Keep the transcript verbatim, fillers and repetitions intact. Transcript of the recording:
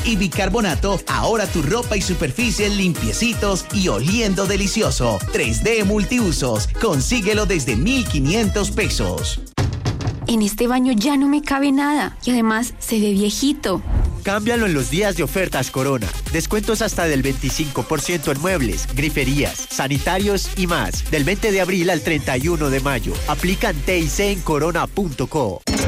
Y bicarbonato, ahora tu ropa y superficies limpiecitos y oliendo delicioso. tres D Multiusos, consíguelo desde mil quinientos pesos. En este baño ya no me cabe nada y además se ve viejito. Cámbialo en los días de ofertas Corona. Descuentos hasta del veinticinco por ciento en muebles, griferías, sanitarios y más. Del veinte de abril al treinta y uno de mayo. Aplican T y C en corona punto co.